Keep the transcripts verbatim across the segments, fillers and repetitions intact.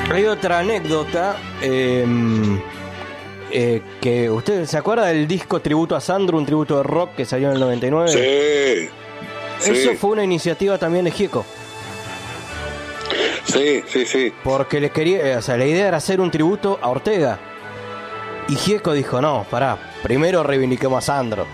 Hay otra anécdota eh, eh, que usted se acuerda del disco Tributo a Sandro, un tributo de rock que salió en el noventa y nueve. Sí. Eso sí. fue una iniciativa también de Gieco. Sí, sí, sí. Porque le quería, o sea, la idea era hacer un tributo a Ortega. Y Gieco dijo, no, pará, primero reivindiquemos a Sandro.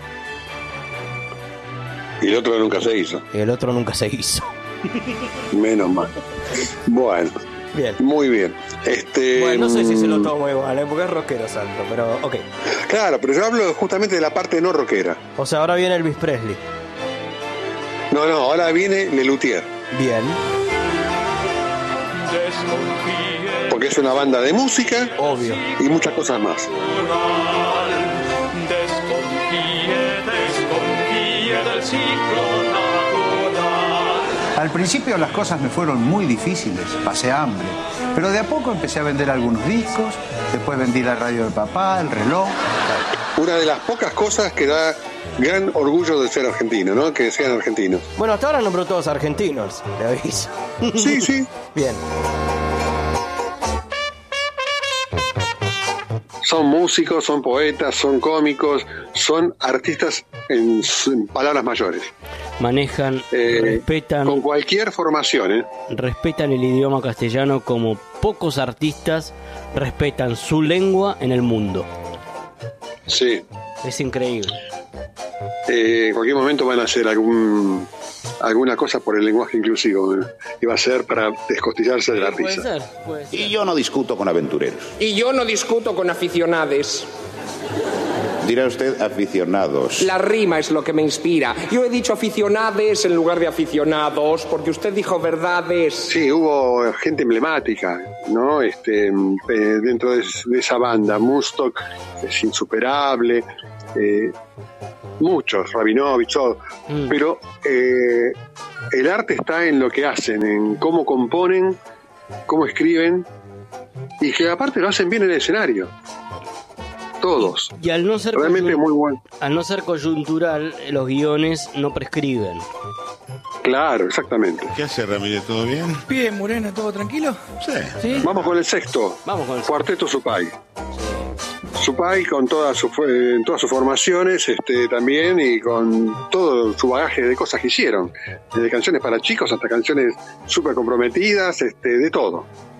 Y el otro nunca se hizo. Y el otro nunca se hizo. Menos mal. Bueno. Bien. Muy bien. Este, Bueno, no sé si se lo tomo igual, ¿eh? Porque es rockero Sandro, pero ok. Claro, pero yo hablo justamente de la parte no rockera. O sea, ahora viene Elvis Presley. No, no, ahora viene Lelutier. Bien. Porque es una banda de música. Obvio. Y muchas cosas más. Al principio las cosas me fueron muy difíciles, pasé hambre, pero de a poco empecé a vender algunos discos, después vendí la radio del papá, el reloj. Una de las pocas cosas que da gran orgullo de ser argentino, ¿no? Que sean argentinos. Bueno, hasta ahora nombró todos argentinos, le aviso. Sí, sí. Bien. Son músicos, son poetas, son cómicos, son artistas en, en palabras mayores. Manejan, Eh, respetan, Con cualquier formación, ¿eh? respetan el idioma castellano como pocos artistas respetan su lengua en el mundo. Sí. Es increíble. Eh, en cualquier momento van a hacer algún alguna cosa por el lenguaje inclusivo, ¿eh? Y va a ser para descostillarse de la Puede risa. ser, puede ser. Y yo no discuto con aventureros. Y yo no discuto con aficionades. Dirá usted aficionados. La rima es lo que me inspira. Yo he dicho aficionades en lugar de aficionados, porque usted dijo verdades. Sí, hubo gente emblemática, ¿no? Este, eh, dentro de, de esa banda, Woodstock es insuperable, eh, muchos, Rabinovich, todo. Mm. Pero eh, el arte está en lo que hacen, en cómo componen, cómo escriben, y que aparte lo hacen bien en el escenario. Todos. Y al no ser Realmente coyun- muy bueno. al no ser coyuntural, los guiones no prescriben. Claro, exactamente. ¿Qué hace Ramírez? ¿Todo bien? Bien, Morena, ¿todo tranquilo? Sí. ¿Sí? Vamos con el sexto. Vamos con el Cuarteto Supay. Supay con todas sus eh, todas sus formaciones, este, también, y con todo su bagaje de cosas que hicieron, desde canciones para chicos hasta canciones súper comprometidas, este, de todo.